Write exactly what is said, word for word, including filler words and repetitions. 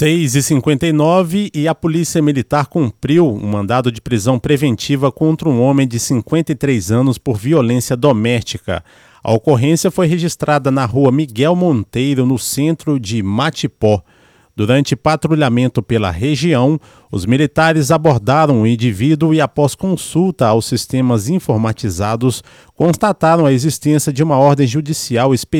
seis e cinquenta e nove e a Polícia Militar cumpriu um mandado de prisão preventiva contra um homem de cinquenta e três anos por violência doméstica. A ocorrência foi registrada na rua Miguel Monteiro, no centro de Matipó. Durante patrulhamento pela região, os militares abordaram o indivíduo e, após consulta aos sistemas informatizados, constataram a existência de uma ordem judicial expedida